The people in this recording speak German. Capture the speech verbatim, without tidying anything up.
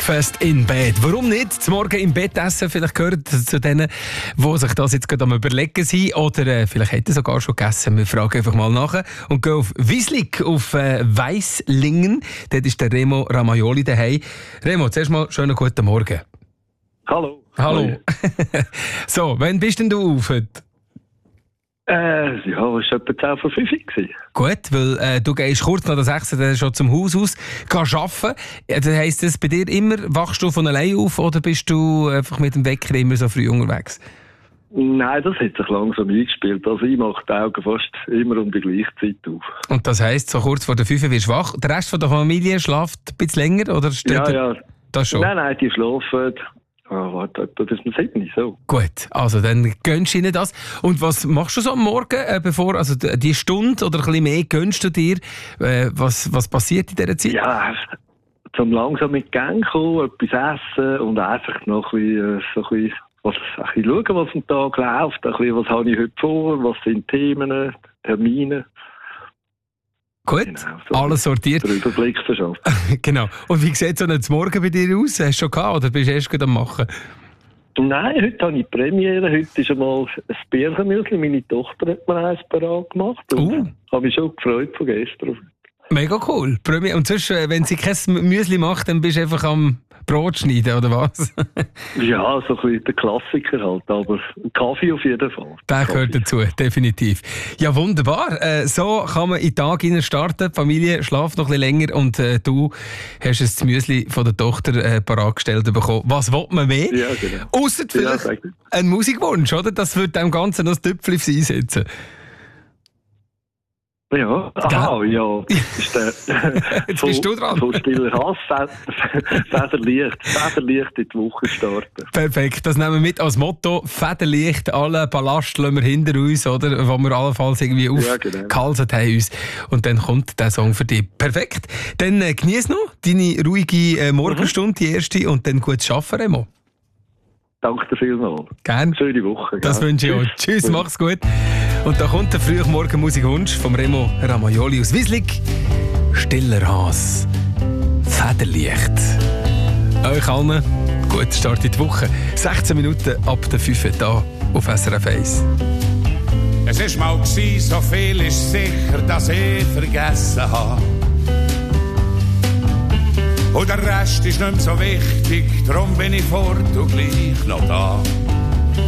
Breakfast in Bed. Warum nicht? Zum Morgen im Bett essen. Vielleicht gehört zu denen, die sich das jetzt gerade am Überlegen sind. Oder äh, vielleicht hätten sie sogar schon gegessen. Wir fragen einfach mal nach und gehen auf Wieslig, auf äh, Weislingen. Dort ist der Remo Ramaioli daheim. Remo, zuerst mal schönen guten Morgen. Hallo. Hallo. So, wann bist denn du auf heute? Äh, ja, es war etwa zehn vor fünf. Gut, weil äh, du gehst kurz nach der sechs dann schon zum Haus aus, gehst arbeiten. Ja, das heisst das bei dir immer, wachst du von allein auf oder bist du einfach mit dem Wecker immer so früh unterwegs? Nein, das hat sich langsam eingespielt. Also ich mache die Augen fast immer um die gleiche Zeit auf. Und das heisst, so kurz vor der fünf wirst du wach. Der Rest von der Familie schläft ein bisschen länger? Oder ja, ja. Das schon? Nein, nein, die schlafen. Ah, warte, das ist mir nicht so. Gut, also dann gönnst du ihnen das. Und was machst du so am Morgen, äh, bevor, also die Stunde oder ein bisschen mehr gönnst du dir? Äh, was, was passiert in dieser Zeit? Ja, zum langsam mit Gang kommen, etwas essen und einfach noch ein bisschen, so ein bisschen, was, ein bisschen schauen, was am Tag läuft, ein bisschen, was habe ich heute vor, was sind Themen, Termine. Gut, genau, so alles sortiert. Den Überblick verschafft. Genau. Und wie sieht so ein Morgen bei dir aus? Hast du schon gehabt oder bist du erst gerade am Machen? Nein, heute habe ich Premiere. Heute ist einmal ein Bärchenmüsli. Meine Tochter hat mir eins parat gemacht. Und uh. habe mich schon gefreut von gestern. Mega cool. Und sonst, wenn sie kein Müsli macht, dann bist du einfach am Brot schneiden, oder was? Ja, so ein bisschen der Klassiker halt, aber Kaffee auf jeden Fall. Der gehört dazu, definitiv. Ja, wunderbar. Äh, so kann man in den Tag hinein starten. Die Familie schläft noch ein bisschen länger und äh, du hast das Müsli von der Tochter äh, parat gestellt bekommen. Was will man mehr? Ja, genau. Ausser vielleicht ja, ein Musikwunsch, oder? Das würde dem Ganzen noch das Tüpfchen aufs Eis setzen. Ja, aha, ja. Ist der, Jetzt bist von, du dran. Von stiller Hass, Federlicht, Federlicht in die Woche starten. Perfekt, das nehmen wir mit als Motto. Federlicht, alle Ballast lassen wir hinter uns, oder? Wo wir allenfalls irgendwie aufgehalten ja, genau. haben uns. Und dann kommt der Song für dich. Perfekt. Dann äh, genieß noch deine ruhige äh, Morgenstunde, mhm. die erste, und dann gutes Arbeiten, Remo. Danke dir vielmals. Gerne. Schöne Woche. Das gell? wünsche ich euch. Tschüss, Tschüss, mach's gut. Und da kommt der Frühmorgen Musikwunsch vom Remo Ramaioli aus Wieslig. Stiller Hass, Federlicht. Euch allen guten Start in die Woche. sechzehn Minuten ab der fünf hier auf S R F eins. Es war mal gsi, so viel ist sicher, dass ich vergessen habe. Und der Rest ist nicht mehr so wichtig, darum bin ich fort und gleich noch da.